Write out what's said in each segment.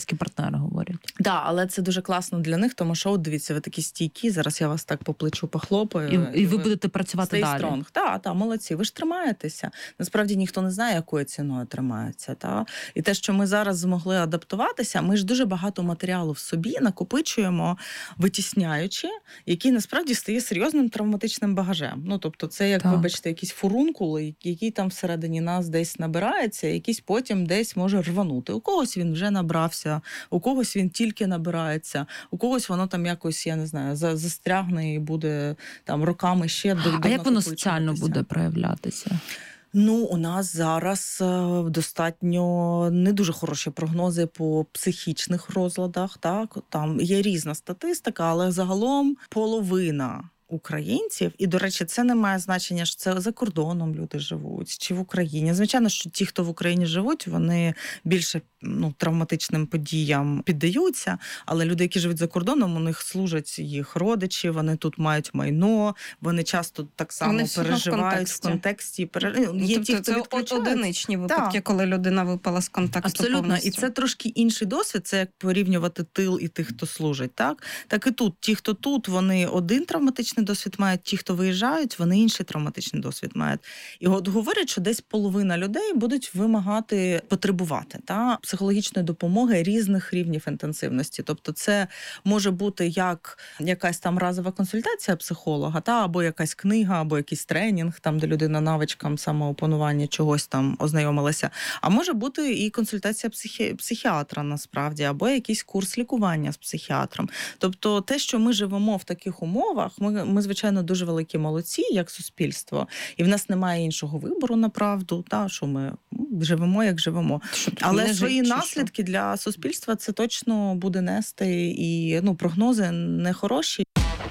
європейські партнери говорять. Да, але це дуже класно для них, тому що, от дивіться, ви такі стійкі, зараз я вас так по плечу похлопаю. І ви будете працювати stay далі. Strong. Так, молодці, ви ж тримаєтеся. Насправді ніхто не знає, якою ціною тримається. Та? І те, що ми зараз змогли адаптуватися, ми ж дуже багато матеріалу в собі накопичуємо, витісняючи, який насправді стає серйозним травматичним багажем. Ну, тобто це, як, вибачте, якісь фурункули, який там всередині нас десь набирається, якийсь потім десь може рванути. У когось він вже набрався, у когось він тільки набирається, у когось воно там якось, я не знаю, застрягне і буде там роками ще А як воно соціально буде проявлятися? Ну, у нас зараз достатньо не дуже хороші прогнози по психічних розладах. Так, там є різна статистика, але загалом половина українців, і, до речі, це не має значення, що це за кордоном люди живуть, чи в Україні. Звичайно, що ті, хто в Україні живуть, вони більше травматичним подіям піддаються, але люди, які живуть за кордоном, у них служать їх родичі, вони тут мають майно, вони часто так само вони переживають в контексті. Є тобто це одиничні випадки, коли людина випала з контексту. Абсолютно. Повністю. І це трошки інший досвід, це як порівнювати тил і тих, хто служить. Так і тут. Ті, хто тут, вони один травматичний досвід мають, ті, хто виїжджають, вони інший травматичний досвід мають. І от говорять, що десь половина людей будуть потребувати психологічної допомоги різних рівнів інтенсивності. Тобто це може бути як якась там разова консультація психолога, або якась книга, або якийсь тренінг, там, де людина навичкам самоопанування чогось там ознайомилася. А може бути і консультація психіатра, насправді, або якийсь курс лікування з психіатром. Тобто те, що ми живемо в таких умовах, ми звичайно, дуже великі молодці, як суспільство, і в нас немає іншого вибору, направду, що ми живемо, як живемо. Але свої наслідки для суспільства це точно буде нести, і прогнози не хороші.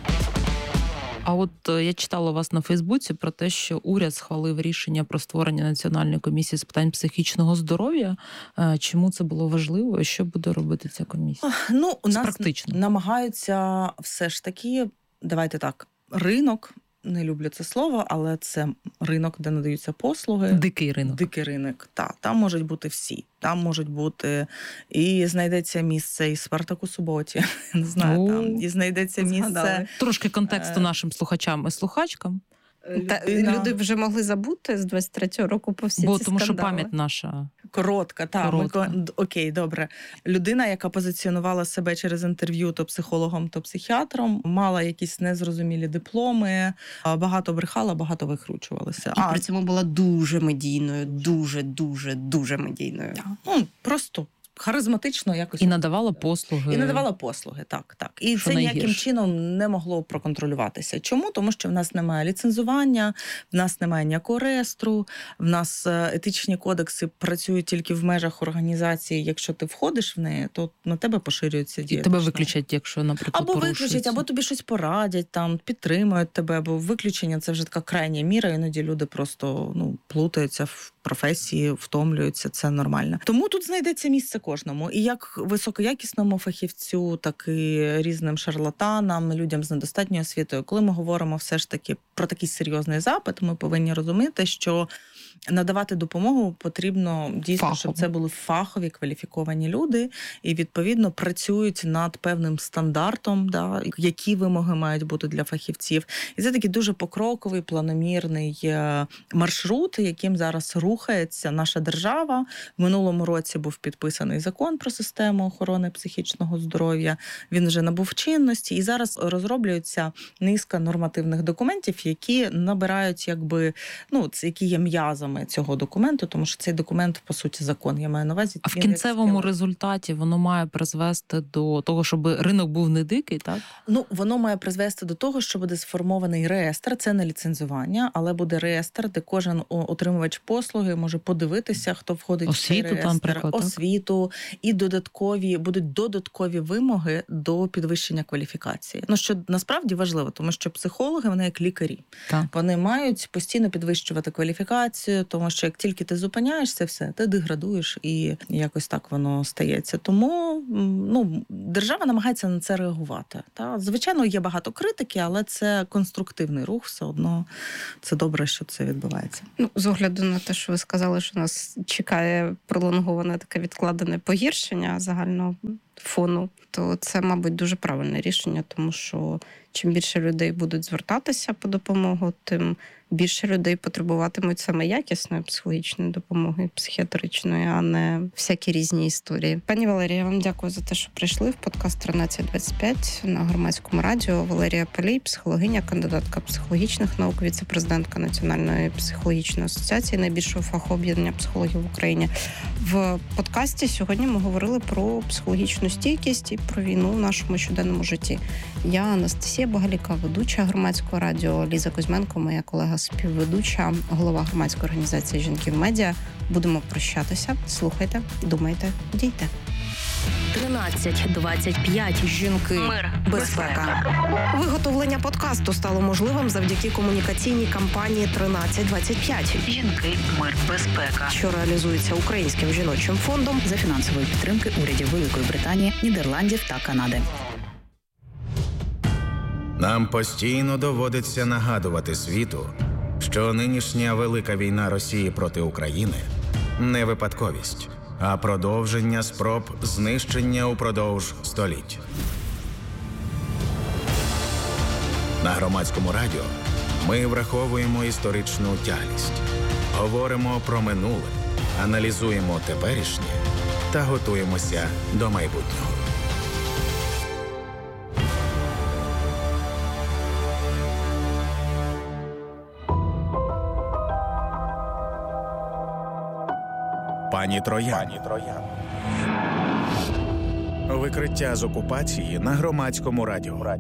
А от я читала у вас на Фейсбуці про те, що уряд схвалив рішення про створення Національної комісії з питань психічного здоров'я. Чому це було важливо? Що буде робити ця комісія? У нас намагаються все ж таки, давайте так, ринок, не люблю це слово, але це ринок, де надаються послуги. Дикий ринок. Дикий ринок, так. Там можуть бути всі. Там можуть бути і знайдеться місце і Спартаку Суботі, не знаю, там, і знайдеться місце. Трошки контексту нашим слухачам і слухачкам. Люди вже могли забути з 23-го року по всі ці скандали. Тому що пам'ять наша коротка. Окей, добре. Людина, яка позиціонувала себе через інтерв'ю то психологом, то психіатром, мала якісь незрозумілі дипломи, багато брехала, багато викручувалася. І при цьому була дуже медійною, дуже медійною. Просто харизматично якось. І надавала послуги. Так. І що це ніяким чином не могло проконтролюватися. Чому? Тому що в нас немає ліцензування, в нас немає ніякого реєстру, в нас етичні кодекси працюють тільки в межах організації. Якщо ти входиш в неї, то на тебе поширюється дія. І тебе виключать, якщо, наприклад, або виключать, або тобі щось порадять, там, підтримують тебе, бо виключення – це вже така крайня міра, іноді люди просто плутаються в професії, втомлюються, це нормально. Тому тут знайдеться місце кожному. І як високоякісному фахівцю, так і різним шарлатанам, людям з недостатньою освітою. Коли ми говоримо все ж таки про такий серйозний запит, ми повинні розуміти, що надавати допомогу потрібно дійсно, щоб це були фахові, кваліфіковані люди і, відповідно, працюють над певним стандартом, які вимоги мають бути для фахівців. І це такий дуже покроковий, планомірний маршрут, яким зараз рухається наша держава. В минулому році був підписаний закон про систему охорони психічного здоров'я. Він вже набув чинності, і зараз розроблюється низка нормативних документів, які набирають, які є м'язами цього документу, тому що цей документ, по суті, закон, я маю на увазі. А в кінцевому результаті воно має призвести до того, щоб ринок був не дикий, так? Воно має призвести до того, що буде сформований реєстр, це не ліцензування, але буде реєстр, де кожен отримувач послуги може подивитися, хто входить в цей реєстр, освіту, і будуть додаткові вимоги до підвищення кваліфікації. Що насправді важливо, тому що психологи, вони як лікарі. Так. Вони мають постійно підвищувати кваліфікацію, тому що як тільки ти зупиняєшся, все, ти деградуєш, і якось так воно стається. Тому держава намагається на це реагувати. Звичайно, є багато критики, але це конструктивний рух, все одно це добре, що це відбувається. З огляду на те, що ви сказали, що нас чекає пролонговане таке відкладене не погіршення загального фону, то це, мабуть, дуже правильне рішення, тому що чим більше людей будуть звертатися по допомогу, тим більше людей потребуватимуть саме якісної психологічної допомоги, психіатричної, а не всякі різні історії. Пані Валерія, я вам дякую за те, що прийшли в подкаст 1325 на Громадському радіо. Валерія Палій, психологиня, кандидатка психологічних наук, віце-президентка Національної психологічної асоціації, найбільшого фахооб'єднання психологів в Україні. В подкасті сьогодні ми говорили про психологічну стійкість і про війну в нашому щоденному житті. Я Анастасія Багаліка, ведуча Громадського радіо, Ліза Кузьменко, моя колега співведуча, голова громадської організації «Жінки в медіа». Будемо прощатися. Слухайте, думайте, дійте. 1325. Жінки. Мир. Безпека. Виготовлення подкасту стало можливим завдяки комунікаційній кампанії 1325. Жінки. Мир. Безпека. Що реалізується Українським жіночим фондом за фінансової підтримки урядів Великої Британії, Нідерландів та Канади. Нам постійно доводиться нагадувати світу, що нинішня велика війна Росії проти України – не випадковість, а продовження спроб знищення упродовж століть. На Громадському радіо ми враховуємо історичну тяглість, говоримо про минуле, аналізуємо теперішнє та готуємося до майбутнього. Пані Троян. Викриття з окупації на Громадському радіо.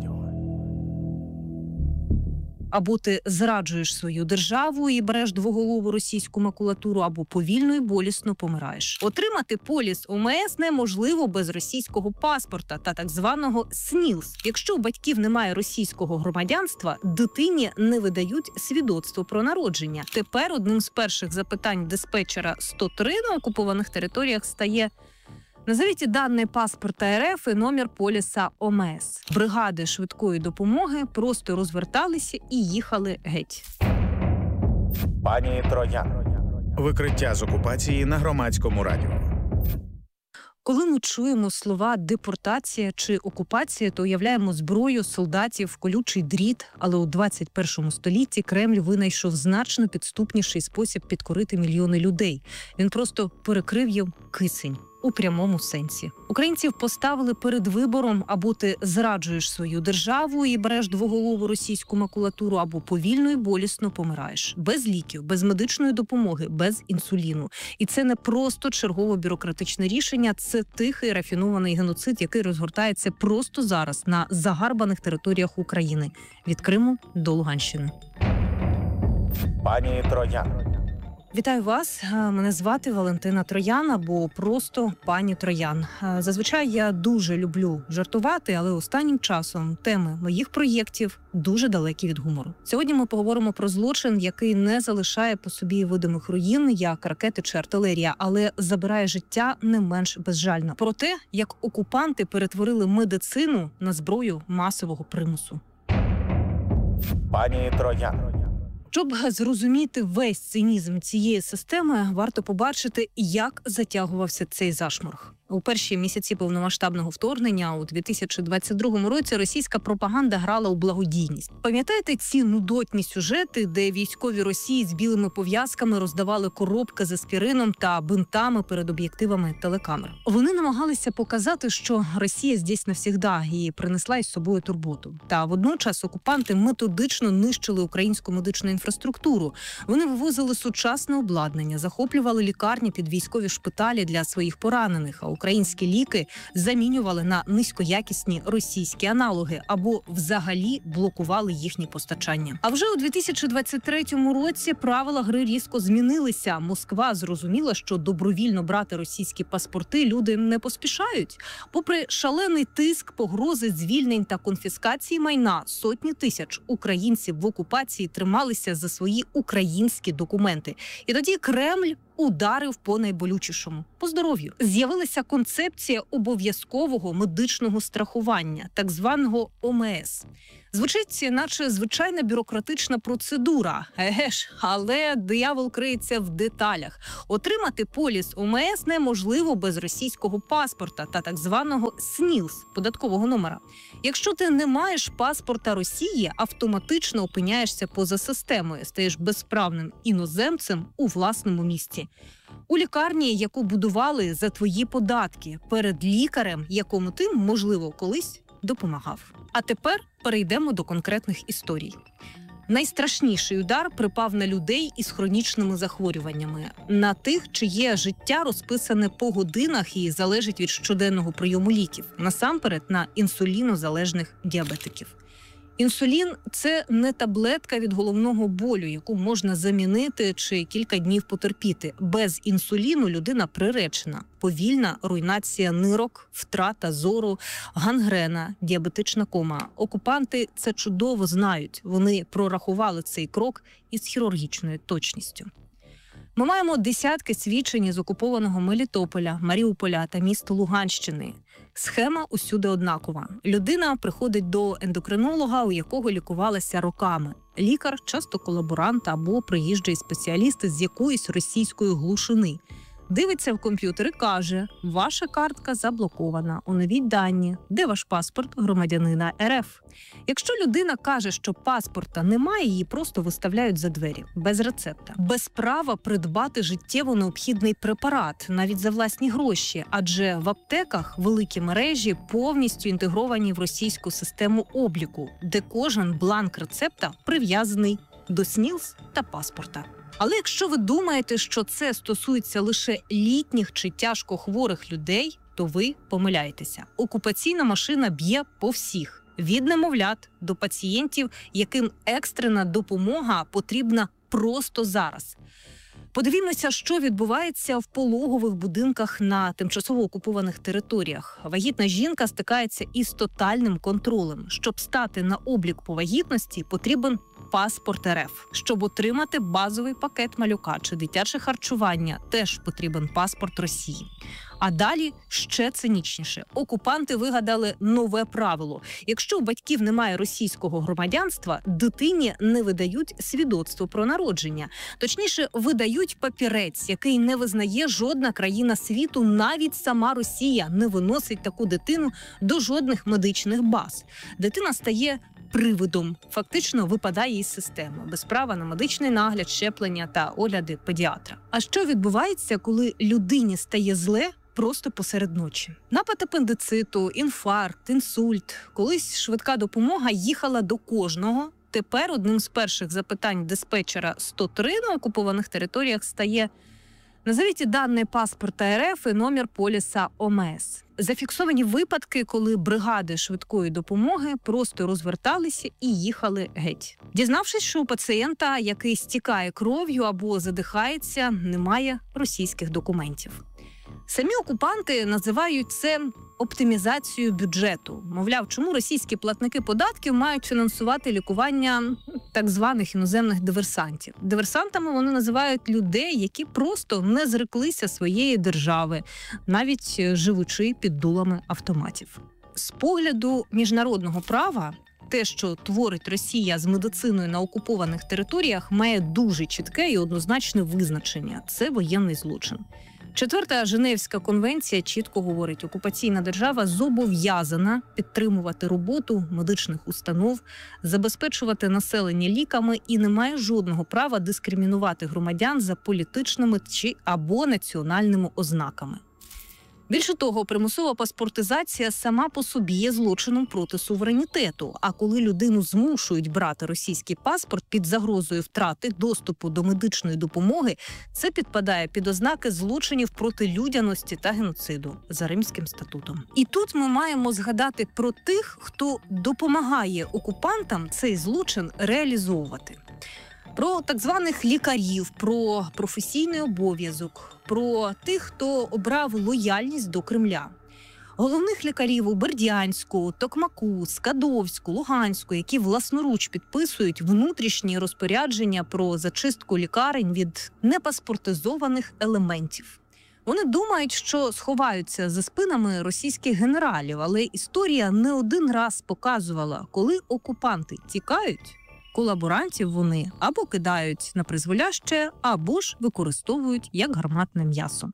Або ти зраджуєш свою державу і береш двоголову російську макулатуру, або повільно і болісно помираєш. Отримати поліс ОМС неможливо без російського паспорта та так званого СНІЛС. Якщо у батьків немає російського громадянства, дитині не видають свідоцтво про народження. Тепер одним з перших запитань диспетчера 103 на окупованих територіях стає: назовите данные паспорта РФ і номер поліса ОМС. Бригади швидкої допомоги просто розверталися і їхали геть. Пані Троян. Викриття з окупації на Громадському радіо. Коли ми чуємо слова «депортація» чи «окупація», то уявляємо зброю, солдатів, колючий дріт. Але у 21 столітті Кремль винайшов значно підступніший спосіб підкорити мільйони людей. Він просто перекрив їм кисень. У прямому сенсі. Українців поставили перед вибором: або ти зраджуєш свою державу і береш двоголову російську макулатуру, або повільно і болісно помираєш. Без ліків, без медичної допомоги, без інсуліну. І це не просто чергове бюрократичне рішення, це тихий рафінований геноцид, який розгортається просто зараз на загарбаних територіях України. Від Криму до Луганщини. Пані Троян. Вітаю вас. Мене звати Валентина Троян, або просто пані Троян. Зазвичай я дуже люблю жартувати, але останнім часом теми моїх проєктів дуже далекі від гумору. Сьогодні ми поговоримо про злочин, який не залишає по собі видимих руїн, як ракети чи артилерія, але забирає життя не менш безжально. Про те, як окупанти перетворили медицину на зброю масового примусу. Пані Троян. Щоб зрозуміти весь цинізм цієї системи, варто побачити, як затягувався цей зашморг. У перші місяці повномасштабного вторгнення у 2022 році російська пропаганда грала у благодійність. Пам'ятаєте ці нудотні сюжети, де військові Росії з білими пов'язками роздавали коробки з аспірином та бинтами перед об'єктивами телекамер? Вони намагалися показати, що Росія здесь навсігда і принесла із собою турботу. Та водночас окупанти методично нищили українську медичну інфраструктуру. Вони вивозили сучасне обладнання, захоплювали лікарні під військові шпиталі для своїх поранених, а українські ліки замінювали на низькоякісні російські аналоги або взагалі блокували їхні постачання. А вже у 2023 році правила гри різко змінилися. Москва зрозуміла, що добровільно брати російські паспорти люди не поспішають. Попри шалений тиск, погрози звільнень та конфіскації майна, сотні тисяч українців в окупації трималися за свої українські документи. І тоді Кремль ударив по найболючішому. по здоров'ю. З'явилася концепція обов'язкового медичного страхування, так званого ОМС. Звучить, наче звичайна бюрократична процедура. Еге ж, але диявол криється в деталях. Отримати поліс ОМС неможливо без російського паспорта та так званого СНІЛС – податкового номера. Якщо ти не маєш паспорта Росії, автоматично опиняєшся поза системою, стаєш безправним іноземцем у власному місті. У лікарні, яку будували за твої податки, перед лікарем, якому ти, можливо, колись допомагав. А тепер перейдемо до конкретних історій. Найстрашніший удар припав на людей із хронічними захворюваннями, на тих, чиє життя розписане по годинах і залежить від щоденного прийому ліків, насамперед на інсулінозалежних діабетиків. Інсулін – це не таблетка від головного болю, яку можна замінити чи кілька днів потерпіти. Без інсуліну людина приречена. Повільна руйнація нирок, втрата зору, гангрена, діабетична кома. Окупанти це чудово знають. Вони прорахували цей крок із хірургічною точністю. Ми маємо десятки свідчень із окупованого Мелітополя, Маріуполя та міста Луганщини. Схема усюди однакова. Людина приходить до ендокринолога, у якого лікувалася роками. Лікар – часто колаборант або приїжджий спеціаліст з якоїсь російської глушини. Дивиться в комп'ютер і каже: «Ваша картка заблокована, оновіть дані. Де ваш паспорт громадянина РФ?» Якщо людина каже, що паспорта немає, її просто виставляють за двері, без рецепта. Без права придбати життєво необхідний препарат, навіть за власні гроші, адже в аптеках великі мережі повністю інтегровані в російську систему обліку, де кожен бланк рецепта прив'язаний до СНІЛС та паспорта. Але якщо ви думаєте, що це стосується лише літніх чи тяжко хворих людей, то ви помиляєтеся. Окупаційна машина б'є по всіх. Від немовлят до пацієнтів, яким екстрена допомога потрібна просто зараз. Подивімося, що відбувається в пологових будинках на тимчасово окупованих територіях. Вагітна жінка стикається із тотальним контролем. Щоб стати на облік по вагітності, потрібен паспорт РФ. Щоб отримати базовий пакет малюка чи дитяче харчування, теж потрібен паспорт Росії. А далі ще цинічніше. Окупанти вигадали нове правило. Якщо у батьків немає російського громадянства, дитині не видають свідоцтво про народження. Точніше, видають папірець, який не визнає жодна країна світу, навіть сама Росія не виносить таку дитину до жодних медичних баз. Дитина стає привидом, фактично випадає із системи, без права на медичний нагляд, щеплення та огляди педіатра. А що відбувається, коли людині стає зле просто посеред ночі? Напад апендициту, інфаркт, інсульт. Колись швидка допомога їхала до кожного. Тепер одним з перших запитань диспетчера 103 на окупованих територіях стає: назовіть дані паспорта РФ і номер поліса ОМС. Зафіксовані випадки, коли бригади швидкої допомоги просто розверталися і їхали геть. Дізнавшись, що у пацієнта, який стікає кров'ю або задихається, немає російських документів. Самі окупанти називають це оптимізацією бюджету. Мовляв, чому російські платники податків мають фінансувати лікування так званих іноземних диверсантів. Диверсантами вони називають людей, які просто не зреклися своєї держави, навіть живучи під дулами автоматів. З погляду міжнародного права, те, що творить Росія з медициною на окупованих територіях, має дуже чітке і однозначне визначення – це воєнний злочин. 4-та Женевська конвенція чітко говорить, окупаційна держава зобов'язана підтримувати роботу медичних установ, забезпечувати населення ліками і не має жодного права дискримінувати громадян за політичними чи або національними ознаками. Більше того, примусова паспортизація сама по собі є злочином проти суверенітету. А коли людину змушують брати російський паспорт під загрозою втрати доступу до медичної допомоги, це підпадає під ознаки злочинів проти людяності та геноциду за Римським статутом. І тут ми маємо згадати про тих, хто допомагає окупантам цей злочин реалізовувати. Про так званих лікарів, про професійний обов'язок, про тих, хто обрав лояльність до Кремля. Головних лікарів у Бердянську, Токмаку, Скадовську, Луганську, які власноруч підписують внутрішні розпорядження про зачистку лікарень від непаспортизованих елементів. Вони думають, що сховаються за спинами російських генералів, але історія не один раз показувала, коли окупанти тікають, колаборантів вони або кидають на призволяще, або ж використовують як гарматне м'ясо.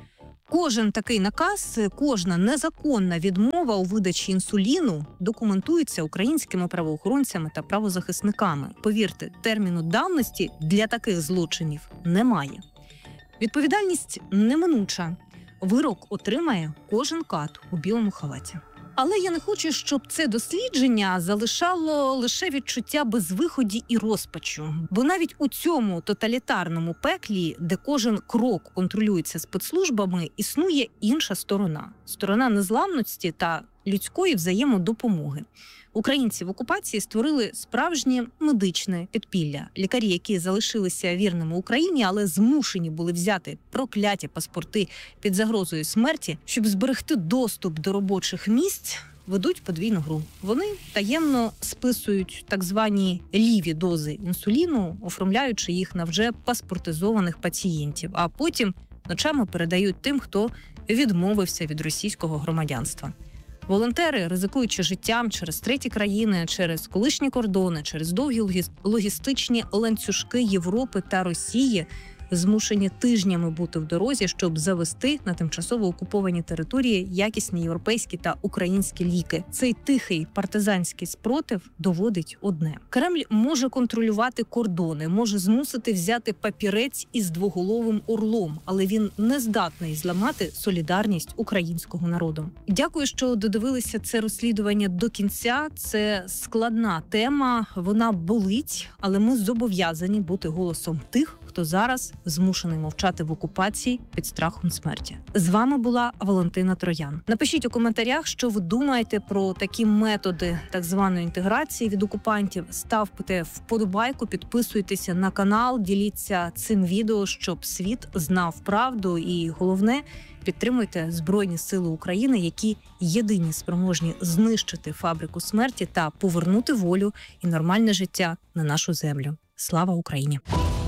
Кожен такий наказ, кожна незаконна відмова у видачі інсуліну документується українськими правоохоронцями та правозахисниками. Повірте, терміну давності для таких злочинів немає. Відповідальність неминуча. Вирок отримає кожен кат у білому халаті. Але я не хочу, щоб це дослідження залишало лише відчуття безвиході і розпачу. Бо навіть у цьому тоталітарному пеклі, де кожен крок контролюється спецслужбами, існує інша сторона. Сторона незламності та людської взаємодопомоги. Українці в окупації створили справжнє медичне підпілля. Лікарі, які залишилися вірними Україні, але змушені були взяти прокляті паспорти під загрозою смерті, щоб зберегти доступ до робочих місць, ведуть подвійну гру. Вони таємно списують так звані ліві дози інсуліну, оформляючи їх на вже паспортизованих пацієнтів, а потім ночами передають тим, хто відмовився від російського громадянства. Волонтери, ризикуючи життям через треті країни, через колишні кордони, через довгі логістичні ланцюжки Європи та Росії, змушені тижнями бути в дорозі, щоб завести на тимчасово окуповані території якісні європейські та українські ліки. Цей тихий партизанський спротив доводить одне. Кремль може контролювати кордони, може змусити взяти папірець із двоголовим орлом, але він не здатний зламати солідарність українського народу. Дякую, що додивилися це розслідування до кінця. Це складна тема, вона болить, але ми зобов'язані бути голосом тих, хто зараз змушений мовчати в окупації під страхом смерті. З вами була Валентина Троян. Напишіть у коментарях, що ви думаєте про такі методи так званої інтеграції від окупантів. Ставте вподобайку, підписуйтеся на канал, діліться цим відео, щоб світ знав правду. І головне, підтримуйте Збройні Сили України, які єдині спроможні знищити фабрику смерті та повернути волю і нормальне життя на нашу землю. Слава Україні!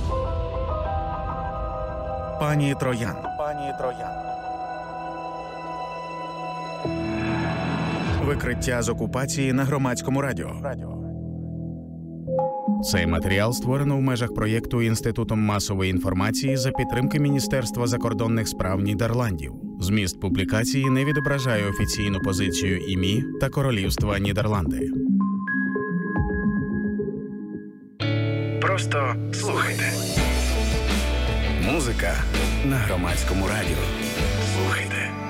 Пані Троян. Викриття з окупації на Громадському радіо. Цей матеріал створено в межах проєкту Інститутом масової інформації за підтримки Міністерства закордонних справ Нідерландів. Зміст публікації не відображає офіційну позицію ІМІ та Королівства Нідерланди. Просто слухайте. Музика на Громадському радіо. Слухайте.